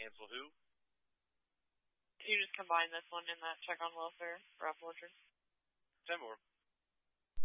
cancel who? You just combine this one and that check on welfare for Apple Orchard. 10 more.